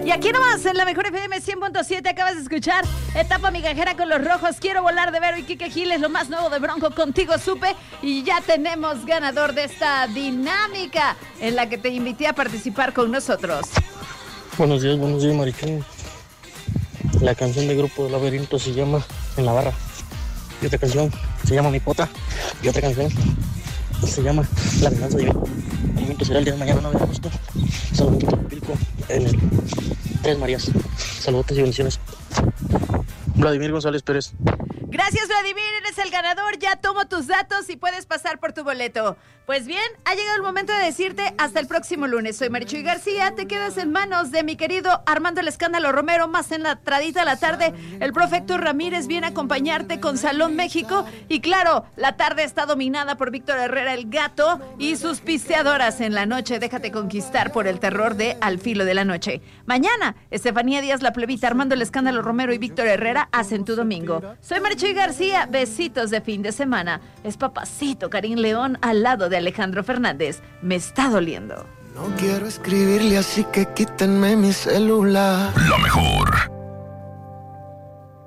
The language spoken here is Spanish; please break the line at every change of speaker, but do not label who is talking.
Y aquí nomás, en la mejor FM 100.7, acabas de escuchar Etapa Migajera con los Rojos, Quiero Volar de Vero y Kike Giles, lo más nuevo de Bronco, Contigo Supe. Y ya tenemos ganador de esta dinámica en la que te invité a participar con nosotros.
Buenos días, Marichón. La canción de Grupo Laberinto se llama En la Barra. Y otra canción se llama Mi Pota. Y otra canción se llama La Venganza Divina. El evento será el día de mañana, 9 de agosto. Saludos a Pilco en el Tres Marías. Saludos y bendiciones. Vladimir González Pérez.
Gracias, Vladimir, eres el ganador. Ya tomo tus datos y puedes pasar por tu boleto. Pues bien, ha llegado el momento de decirte hasta el próximo lunes. Soy Marichuy García, te quedas en manos de mi querido Armando el Escándalo Romero. Más en la tradita de la tarde, el profe Héctor Ramírez viene a acompañarte con Salón México. Y claro, la tarde está dominada por Víctor Herrera el Gato y sus pisteadoras. En la noche, déjate conquistar por el terror de Al Filo de la Noche. Mañana, Estefanía Díaz la Plebita, Armando el Escándalo Romero y Víctor Herrera hacen tu domingo. Soy Marichuy García, besitos de fin de semana. Es papacito Karim León al lado de Alejandro Fernández. Me está doliendo.
No quiero escribirle, así que quítenme mi celular.
La mejor.